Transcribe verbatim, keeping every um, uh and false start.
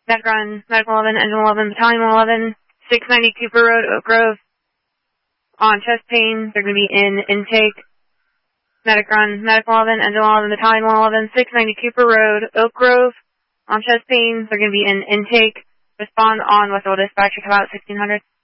Medic Run, Medical eleven, Engine eleven, Battalion eleven, six ninety Cooper Road, Oak Grove, on chest pain. They're going to be in intake. Medic Run, Medical eleven, Engine eleven, Battalion eleven, six ninety Cooper Road, Oak Grove, on chest pain. They're going to be in intake. Respond on Westfield Dispatch at about sixteen hundred.